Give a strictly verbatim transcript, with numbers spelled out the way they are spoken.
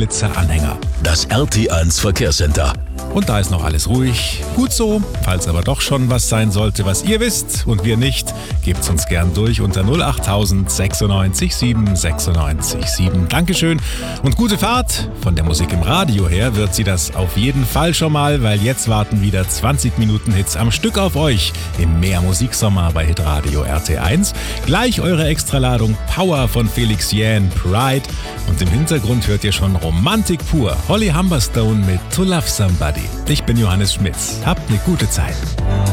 Flitzer-Anhänger. Das R T eins Verkehrscenter. Und da ist noch alles ruhig. Gut so. Falls aber doch schon was sein sollte, was ihr wisst und wir nicht, gebt's uns gern durch unter null acht tausend sechsundneunzig sieben sechsundneunzig sieben. Dankeschön und gute Fahrt. Von der Musik im Radio her wird sie das auf jeden Fall schon mal, weil jetzt warten wieder zwanzig Minuten Hits am Stück auf euch im Mehr Musiksommer bei Hitradio R T eins. Gleich eure Extraladung Power von Felix Jähn, Pride. Und im Hintergrund hört ihr schon Romantik pur. Holly Humberstone mit To Love Somebody. Ich bin Johannes Schmitz. Habt eine gute Zeit.